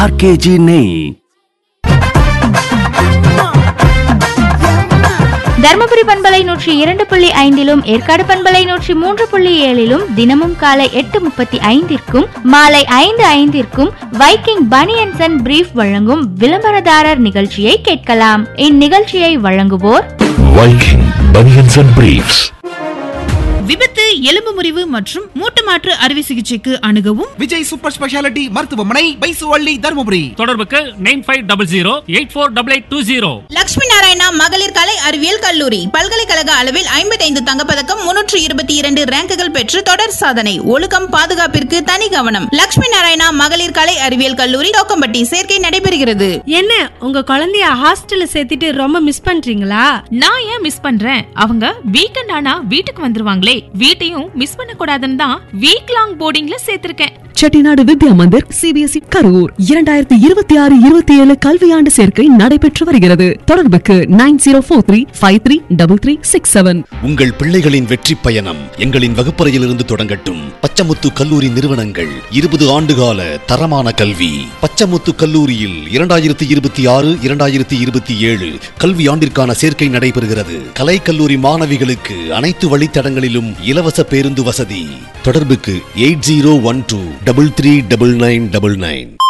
RKG நெய். தர்மபுரி பண்பலை 102.5 ஏற்காடு பண்பலை 103.7 தினமும் காலை 8:35 மாலை 5:05 வைக்கிங் பனியன்ஸ் அண்ட் பிரீஃப் வழங்கும் விளம்பரதாரர் நிகழ்ச்சியை கேட்கலாம். இந்நிகழ்ச்சியை வழங்குவோர் வைக்கிங் பனியன்ஸ் அண்ட் பிரீஃப்ஸ். விபத்து, எலும்பு முறிவு மற்றும் மூட்டு மாற்று அறுவை சிகிச்சைக்கு அணுகவும் விஜய் சூப்பர் ஸ்பெஷாலிட்டி மருத்துவமனை, பைசுவள்ளி, தர்மபுரி. தொடர்புக்கு 9500848820. லட்சுமி நாராயணா மகளிர் கலை அறிவியல் கல்லூரி பல்கலைக்கழக அளவில் 55 தங்கப்பதக்கம், 322 ரேங்குகள் பெற்று தொடர் சாதனை. ஒழுக்கம், பாதுகாப்பிற்கு தனி கவனம். லட்சுமி நாராயணா மகளிர் கலை அறிவியல் கல்லூரி, தோக்கம்பட்டி. சேர்க்கை நடைபெறுகிறது. என்ன உங்க குழந்தைய ஹாஸ்டல்ல சேர்த்துட்டு ரொம்ப மிஸ் பண்றீங்களா? நான் ஏன் மிஸ் பண்றேன்? அவங்க வீக்கெண்ட் ஆனா வீட்டுக்கு வந்துருவாங்களே, வீட்டையும் மிஸ் பண்ண கூடாதுன்னு தான் week long போர்டிங்ல சேர்த்திருக்கேன். Chettinad Vidya Mandir CBSE Karur 2026-27 கல்வியாண்டு சேர்க்கை நடைபெற்று வருகிறது. தொடர்புக்கு 9043533367. உங்கள் பிள்ளைகளின் வெற்றி பயணம் எங்களின் வகுப்பறையிலிருந்து தொடங்கட்டும். பச்சமுத்து கல்லூரி நிறுவனங்கள் 20 ஆண்டுகால தரமான கல்வி. பச்சமுத்து கல்லூரியில் 2026-2027 கல்வியாண்டிற்கான சேர்க்கை நடைபெறுகிறது. கலை கல்லூரி மாணவிகளுக்கு அனைத்து வழித்தடங்களிலும் இலவச பேருந்து வசதி. தொடர்புக்கு 8012339999.